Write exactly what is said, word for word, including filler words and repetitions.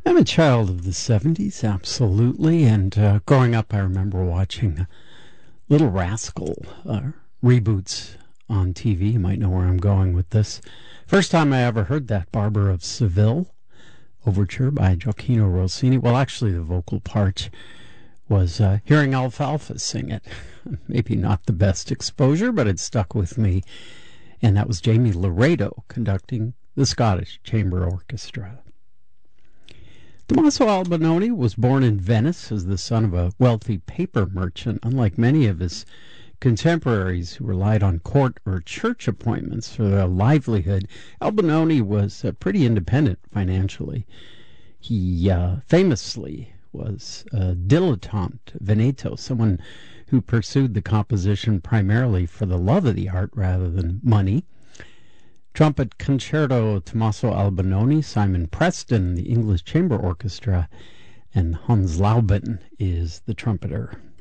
I'm a child of the seventies, absolutely, and uh, growing up I remember watching Little Rascal uh, reboots on T V. You might know where I'm going with this. First time I ever heard that Barber of Seville overture by Gioacchino Rossini. Well, actually the vocal part was uh, hearing Alfalfa sing it. Maybe not the best exposure, but it stuck with me. And that was Jamie Laredo conducting the Scottish Chamber Orchestra. Tommaso Albinoni was born in Venice as the son of a wealthy paper merchant. Unlike many of his contemporaries who relied on court or church appointments for their livelihood, Albinoni was uh, pretty independent financially. He uh, famously was a dilettante Veneto, someone who pursued the composition primarily for the love of the art rather than money. Trumpet Concerto Tommaso Albinoni, Simon Preston, the English Chamber Orchestra, and Hans Laubin is the trumpeter.